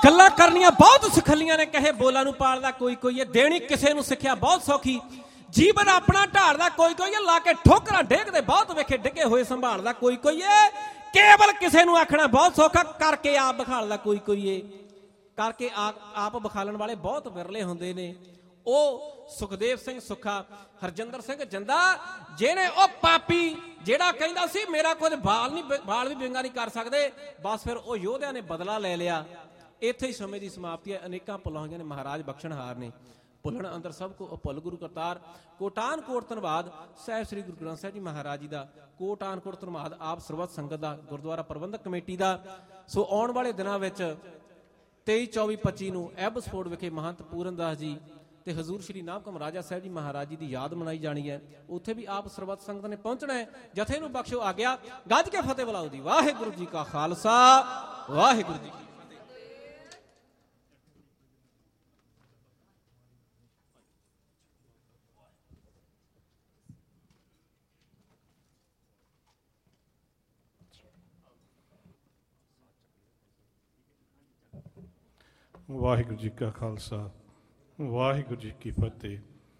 ਗੱਲਾਂ ਕਰਨੀਆਂ ਬਹੁਤ ਸਿਖੱਲੀਆਂ ਨੇ, ਕਹੇ ਬੋਲਾਂ ਨੂੰ ਪਾਲਦਾ ਕੋਈ ਕੋਈ ਏ, ਦੇਣੀ ਕਿਸੇ ਨੂੰ ਸਿੱਖਿਆ ਬਹੁਤ ਸੌਖੀ, ਜੀਵਨ ਆਪਣਾ ਢਾਲਦਾ ਕੋਈ ਕੋਈ ਏ, ਲਾ ਕੇ ਠੋਕਰਾਂ ਡੇਗਦੇ ਬਹੁਤ ਵੇਖੇ, ਡਿੱਗੇ ਹੋਏ ਸੰਭਾਲਦਾ ਕੋਈ ਕੋਈ ਏ, ਕੇਵਲ ਕਿਸੇ ਨੂੰ ਆਖਣਾ ਬਹੁਤ ਸੌਖਾ, ਕਰਕੇ ਆਪ ਵਿਖਾਲਦਾ ਕੋਈ ਕੋਈ ਏ। ਕਰਕੇ ਆਪ ਵਿਖਾਲਣ ਵਾਲੇ ਬਹੁਤ ਵਿਰਲੇ ਹੁੰਦੇ ਨੇ। ਉਹ ਸੁਖਦੇਵ ਸਿੰਘ ਸੁੱਖਾ, ਹਰਜਿੰਦਰ ਸਿੰਘ ਜਿੰਦਾ, ਜਿਹਨੇ ਉਹ ਪਾਪੀ ਜਿਹੜਾ ਕਹਿੰਦਾ ਸੀ ਮੇਰਾ ਕੁਝ ਬਾਲ ਵੀ ਵਿੰਗਾ ਨਹੀਂ ਕਰ ਸਕਦੇ, ਬਸ ਫਿਰ ਉਹ ਯੋਧਿਆਂ ਨੇ ਬਦਲਾ ਲੈ ਲਿਆ। ਇੱਥੇ ਹੀ ਸਮੇਂ ਦੀ ਸਮਾਪਤੀ ਹੈ। ਅਨੇਕਾਂ ਭੁੱਲਾਂ ਹੋਈਆਂ ਨੇ, ਮਹਾਰਾਜ ਬਖਸ਼ਣਹਾਰ ਨੇ। ਭੁੱਲਣ ਅੰਦਰ ਸਭ ਕੋ ਅਭੁੱਲ ਗੁਰੂ ਕਰਤਾਰ। ਕੋਟਾਨ ਕੋਟ ਧੰਨਵਾਦ ਸਾਹਿਬ ਸ੍ਰੀ ਗੁਰੂ ਗ੍ਰੰਥ ਸਾਹਿਬ ਜੀ ਮਹਾਰਾਜ ਜੀ ਦਾ। ਕੋਟਾਨ ਕੋਟ ਧੰਨਵਾਦ ਆਪ ਸਰਬੱਤ ਸੰਗਤ ਦਾ, ਗੁਰਦੁਆਰਾ ਪ੍ਰਬੰਧਕ ਕਮੇਟੀ ਦਾ। ਸੋ ਆਉਣ ਵਾਲੇ ਦਿਨਾਂ ਵਿੱਚ 23, 24, 25 ਨੂੰ ਐਬਸਫੋਰਡ ਵਿਖੇ ਮਹੰਤ ਪੂਰਨ ਦਾਸ ਜੀ ਤੇ ਹਜ਼ੂਰ ਸ਼੍ਰੀ ਨਾਭਕਮ ਰਾਜਾ ਸਾਹਿਬ ਜੀ ਮਹਾਰਾਜ ਜੀ ਦੀ ਯਾਦ ਮਨਾਈ ਜਾਣੀ ਹੈ। ਉੱਥੇ ਵੀ ਆਪ ਸਰਬੱਤ ਸੰਗਤ ਨੇ ਪਹੁੰਚਣਾ ਹੈ। ਜਥੇ ਨੂੰ ਬਖਸ਼ੋ ਆਗਿਆ, ਗੱਜ ਕੇ ਫਤਿਹ ਬੁਲਾਓ ਦੀ। ਵਾਹਿਗੁਰੂ ਜੀ ਕਾ ਖਾਲਸਾ, ਵਾਹਿਗੁਰੂ ਜੀ ਕੀ ਵਾਹਿਗੁਰੂ ਜੀ ਕਾ ਖਾਲਸਾ, ਵਾਹਿਗੁਰੂ ਜੀ ਕੀ ਫਤਿਹ।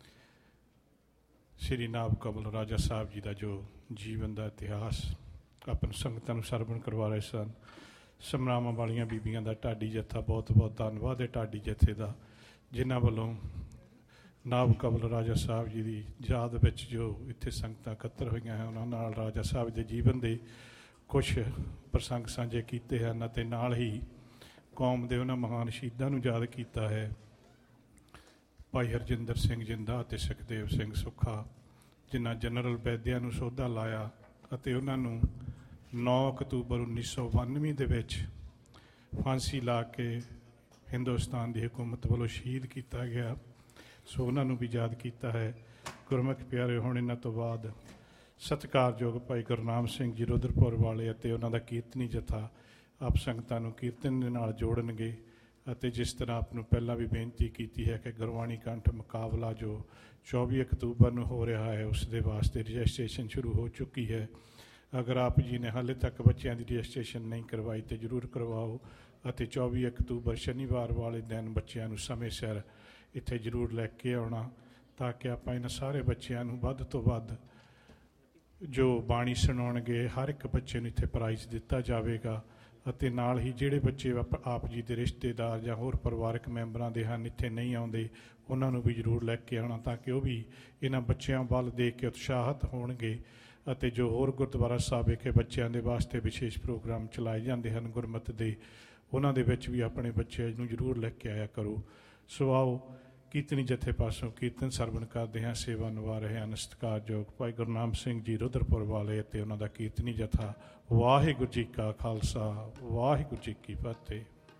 ਸ਼੍ਰੀ ਨਾਭਕਮਲ ਰਾਜਾ ਸਾਹਿਬ ਜੀ ਦਾ ਜੋ ਜੀਵਨ ਦਾ ਇਤਿਹਾਸ ਆਪਾਂ ਸੰਗਤਾਂ ਨੂੰ ਸਰਵਣ ਕਰਵਾ ਰਹੇ ਸਨ। ਸਮਰਾਵਾਂ ਵਾਲੀਆਂ ਬੀਬੀਆਂ ਦਾ ਢਾਡੀ ਜੱਥਾ, ਬਹੁਤ ਬਹੁਤ ਧੰਨਵਾਦ ਹੈ ਢਾਡੀ ਜੱਥੇ ਦਾ, ਜਿਨ੍ਹਾਂ ਵੱਲੋਂ ਨਾਭਕਮਲ ਰਾਜਾ ਸਾਹਿਬ ਜੀ ਦੀ ਯਾਦ ਵਿੱਚ ਜੋ ਇੱਥੇ ਸੰਗਤਾਂ ਇਕੱਤਰ ਹੋਈਆਂ ਹਨ, ਉਹਨਾਂ ਨਾਲ ਰਾਜਾ ਸਾਹਿਬ ਦੇ ਜੀਵਨ ਦੇ ਕੁਛ ਪ੍ਰਸੰਗ ਸਾਂਝੇ ਕੀਤੇ ਹਨ ਅਤੇ ਨਾਲ ਹੀ ਕੌਮ ਦੇ ਉਹਨਾਂ ਮਹਾਨ ਸ਼ਹੀਦਾਂ ਨੂੰ ਯਾਦ ਕੀਤਾ ਹੈ। ਭਾਈ ਹਰਜਿੰਦਰ ਸਿੰਘ ਜਿੰਦਾ ਅਤੇ ਸੁਖਦੇਵ ਸਿੰਘ ਸੁੱਖਾ, ਜਿਨ੍ਹਾਂ ਜਨਰਲ ਵੈਦਿਆ ਨੂੰ ਸੋਧਾ ਲਾਇਆ ਅਤੇ ਉਹਨਾਂ ਨੂੰ 9 ਅਕਤੂਬਰ 1992 ਦੇ ਵਿੱਚ ਫਾਂਸੀ ਲਾ ਕੇ ਹਿੰਦੁਸਤਾਨ ਦੀ ਹਕੂਮਤ ਵੱਲੋਂ ਸ਼ਹੀਦ ਕੀਤਾ ਗਿਆ। ਸੋ ਉਹਨਾਂ ਨੂੰ ਵੀ ਯਾਦ ਕੀਤਾ ਹੈ। ਗੁਰਮੁਖ ਪਿਆਰੇ, ਹੁਣ ਇਹਨਾਂ ਤੋਂ ਬਾਅਦ ਸਤਿਕਾਰਯੋਗ ਭਾਈ ਗੁਰਨਾਮ ਸਿੰਘ ਜੀ ਰੁਦਰਪੁਰ ਵਾਲੇ ਅਤੇ ਉਹਨਾਂ ਦਾ ਕੀਰਤਨੀ ਜਥਾ ਆਪ ਸੰਗਤਾਂ ਨੂੰ ਕੀਰਤਨ ਦੇ ਨਾਲ ਜੋੜਨਗੇ। ਅਤੇ ਜਿਸ ਤਰ੍ਹਾਂ ਆਪ ਨੂੰ ਪਹਿਲਾਂ ਵੀ ਬੇਨਤੀ ਕੀਤੀ ਹੈ ਕਿ ਗੁਰਬਾਣੀ ਕੰਠ ਮੁਕਾਬਲਾ ਜੋ 24 ਅਕਤੂਬਰ ਨੂੰ ਹੋ ਰਿਹਾ ਹੈ, ਉਸ ਦੇ ਵਾਸਤੇ ਰਜਿਸਟ੍ਰੇਸ਼ਨ ਸ਼ੁਰੂ ਹੋ ਚੁੱਕੀ ਹੈ। ਅਗਰ ਆਪ ਜੀ ਨੇ ਹਾਲੇ ਤੱਕ ਬੱਚਿਆਂ ਦੀ ਰਜਿਸਟ੍ਰੇਸ਼ਨ ਨਹੀਂ ਕਰਵਾਈ ਤਾਂ ਜ਼ਰੂਰ ਕਰਵਾਓ ਅਤੇ 24 ਅਕਤੂਬਰ ਸ਼ਨੀਵਾਰ ਵਾਲੇ ਦਿਨ ਬੱਚਿਆਂ ਨੂੰ ਸਮੇਂ ਸਿਰ ਇੱਥੇ ਜ਼ਰੂਰ ਲੈ ਕੇ ਆਉਣਾ, ਤਾਂ ਕਿ ਆਪਾਂ ਇਹਨਾਂ ਸਾਰੇ ਬੱਚਿਆਂ ਨੂੰ ਵੱਧ ਤੋਂ ਵੱਧ ਜੋ ਬਾਣੀ ਸੁਣਾਉਣਗੇ, ਹਰ ਇੱਕ ਬੱਚੇ ਨੂੰ ਇੱਥੇ ਪ੍ਰਾਈਜ਼ ਦਿੱਤਾ ਜਾਵੇਗਾ। ਅਤੇ ਨਾਲ ਹੀ ਜਿਹੜੇ ਬੱਚੇ ਆਪ ਜੀ ਦੇ ਰਿਸ਼ਤੇਦਾਰ ਜਾਂ ਹੋਰ ਪਰਿਵਾਰਕ ਮੈਂਬਰਾਂ ਦੇ ਹਨ, ਇੱਥੇ ਨਹੀਂ ਆਉਂਦੇ, ਉਹਨਾਂ ਨੂੰ ਵੀ ਜ਼ਰੂਰ ਲੈ ਕੇ ਆਉਣਾ, ਤਾਂ ਕਿ ਉਹ ਵੀ ਇਹਨਾਂ ਬੱਚਿਆਂ ਵੱਲ ਦੇਖ ਕੇ ਉਤਸ਼ਾਹਿਤ ਹੋਣਗੇ। ਅਤੇ ਜੋ ਹੋਰ ਗੁਰਦੁਆਰਾ ਸਾਹਿਬ ਵਿਖੇ ਬੱਚਿਆਂ ਦੇ ਵਾਸਤੇ ਵਿਸ਼ੇਸ਼ ਪ੍ਰੋਗਰਾਮ ਚਲਾਏ ਜਾਂਦੇ ਹਨ ਗੁਰਮਤਿ ਦੇ, ਉਹਨਾਂ ਦੇ ਵਿੱਚ ਵੀ ਆਪਣੇ ਬੱਚਿਆਂ ਨੂੰ ਜ਼ਰੂਰ ਲੈ ਕੇ ਆਇਆ ਕਰੋ। ਸੋ ਆਓ ਕੀਰਤਨੀ ਜਥੇ ਪਾਸੋਂ ਕੀਰਤਨ ਸਰਵਣ ਕਰਦੇ ਹਾਂ। ਸੇਵਾ ਨਿਭਾ ਰਹੇ ਹਨ ਸਤਿਕਾਰਯੋਗ ਭਾਈ ਗੁਰਨਾਮ ਸਿੰਘ ਜੀ ਰੁਦਰਪੁਰ ਵਾਲੇ ਅਤੇ ਉਹਨਾਂ ਦਾ ਕੀਰਤਨੀ ਜਥਾ। ਵਾਹਿਗੁਰੂ ਜੀ ਕਾ ਖਾਲਸਾ, ਵਾਹਿਗੁਰੂ ਜੀ ਕੀ ਫਤਿਹ।